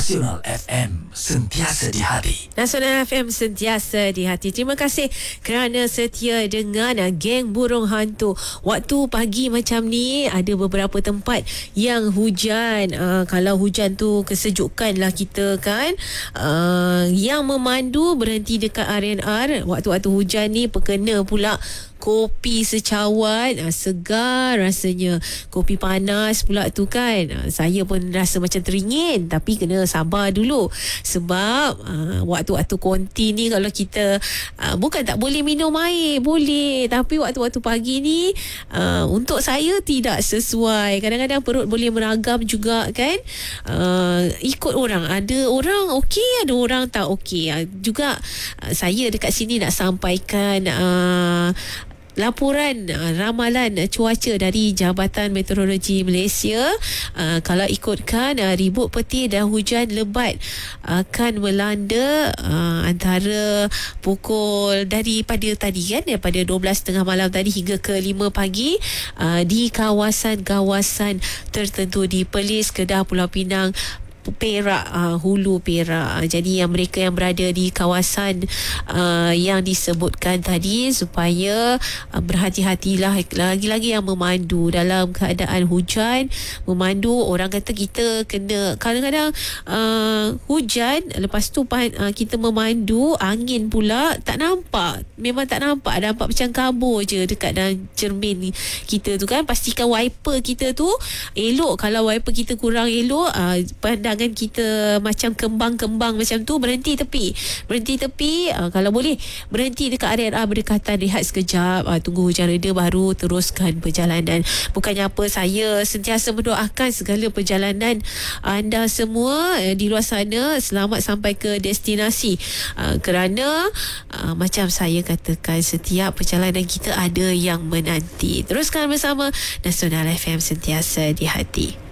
Nasional FM, sentiasa di hati. Nasional FM sentiasa di hati. Terima kasih kerana setia dengan geng burung hantu. Waktu pagi macam ni ada beberapa tempat yang hujan. Kalau hujan tu kesejukan lah kita kan. Yang memandu berhenti dekat R&R. Waktu-waktu hujan ni perkena pula kopi secawan, segar rasanya. Kopi panas pula tu kan. Saya pun rasa macam teringin, tapi kena sabar dulu. Sebab waktu-waktu konti ni kalau kita bukan tak boleh minum air, boleh. Tapi waktu-waktu pagi ni untuk saya tidak sesuai. Kadang-kadang perut boleh meragam juga kan. Ikut orang. Ada orang okey, ada orang tak okey. Juga saya dekat sini nak sampaikan laporan ramalan cuaca dari Jabatan Meteorologi Malaysia. Kalau ikutkan ribut petir dan hujan lebat akan melanda antara pukul daripada tadi kan, daripada 12.30 malam tadi hingga ke 5 pagi di kawasan-kawasan tertentu di Perlis, Kedah, Pulau Pinang, Perak, Hulu Perak. Jadi yang mereka yang berada di kawasan yang disebutkan tadi supaya berhati-hatilah. Lagi-lagi yang memandu dalam keadaan hujan, memandu, orang kata kita kena kadang-kadang hujan, lepas tu kita memandu, angin pula tak nampak, memang tak nampak, macam kabur je dekat dalam cermin kita tu kan. Pastikan wiper kita tu elok. Kalau wiper kita kurang elok, pandangan kita macam kembang-kembang macam tu, berhenti tepi. Kalau boleh berhenti dekat area berdekatan, rehat sekejap, tunggu hujan reda baru teruskan perjalanan. Bukannya apa, saya sentiasa mendoakan segala perjalanan anda semua di luar sana selamat sampai ke destinasi. Kerana macam saya katakan, setiap perjalanan kita ada yang menanti. Teruskan bersama Nasional FM, sentiasa di hati.